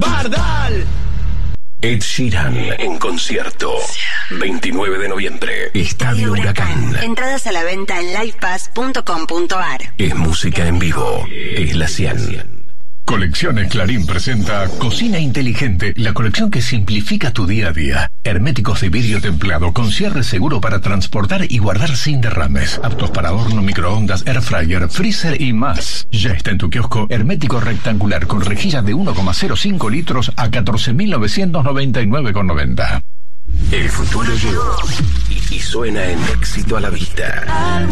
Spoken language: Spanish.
Bardal. Ed Sheeran en concierto. 29 de noviembre. Estadio Huracán. Entradas a la venta en livepass.com.ar. Es música en vivo. Es la 100. Colecciones Clarín presenta Cocina Inteligente, la colección que simplifica tu día a día. Herméticos de vidrio templado con cierre seguro para transportar y guardar sin derrames. Aptos para horno, microondas, air fryer, freezer y más. Ya está en tu kiosco hermético rectangular con rejilla de 1,05 litros a 14.999,90. El futuro llegó y suena en Éxito a la Vista.